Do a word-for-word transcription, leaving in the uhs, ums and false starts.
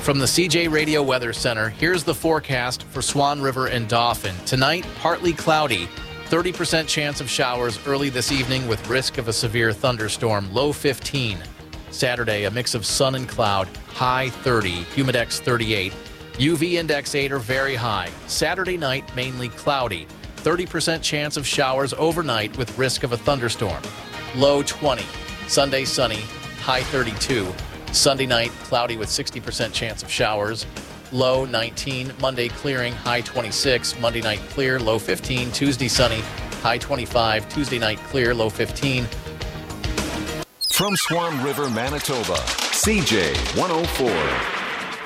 From the C J Radio Weather Center, here's the forecast for Swan River and Dauphin. Tonight, partly cloudy. thirty percent chance of showers early this evening with risk of a severe thunderstorm, low fifteen. Saturday, a mix of sun and cloud, high thirty, humidex thirty-eight. U V index eight or very high. Saturday night, mainly cloudy. thirty percent chance of showers overnight with risk of a thunderstorm, low twenty. Sunday, sunny, high thirty-two. Sunday night, cloudy with sixty percent chance of showers, low nineteen. Monday, clearing, high twenty-six. Monday night, clear, low fifteen. Tuesday, sunny, high twenty-five. Tuesday night, clear, low fifteen. From Swan River, Manitoba, C J one oh four.